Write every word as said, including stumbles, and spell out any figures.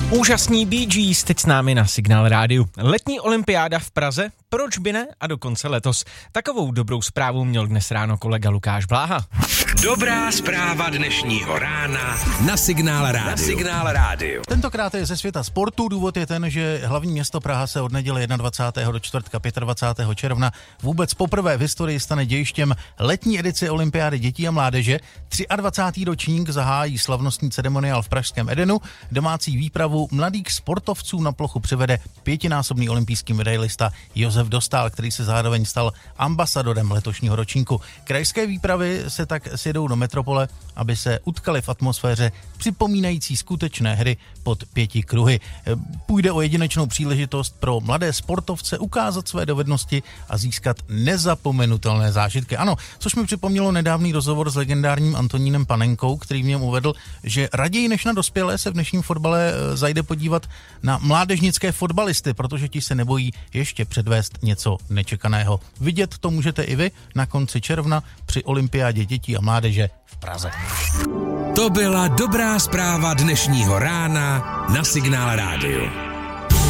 Úžasný Bee Gees teď s námi na Signál rádiu. Letní olympiáda v Praze, proč by ne a dokonce letos. Takovou dobrou zprávu měl dnes ráno kolega Lukáš Bláha. Dobrá zpráva dnešního rána na Signál rádiu. Na Signál rádiu. Tentokrát je ze světa sportu. Důvod je ten, že hlavní město Praha se od neděle dvacátého prvního do čtvrtka dvacátého pátého června vůbec poprvé v historii stane dějištěm letní edice olympiády dětí a mládeže. dvacátého třetího ročník zahájí slavnostní ceremoniál v pražském Edenu. Domácí výpravu mladých sportovců na plochu přivede pětinásobný olympijský medailista Josef Dostál, který se zároveň stal ambasadorem letošního ročníku. Krajské výpravy se tak sjedou do metropole, aby se utkali v atmosféře připomínající skutečné hry pod pěti kruhy. Půjde o jedinečnou příležitost pro mladé sportovce ukázat své dovednosti a získat nezapomenutelné zážitky. Ano, což mi připomnělo nedávný rozhovor s legendárním Antonínem Panenkou, který v něm uvedl, že raději než na dospělé se v dnešním fotbale zajde podívat na mládežnické fotbalisty, protože ti se nebojí ještě předvést něco nečekaného. Vidět to můžete i vy na konci června při olympiádě dětí a mládeže v Praze. To byla dobrá zpráva dnešního rána na Signál rádiu.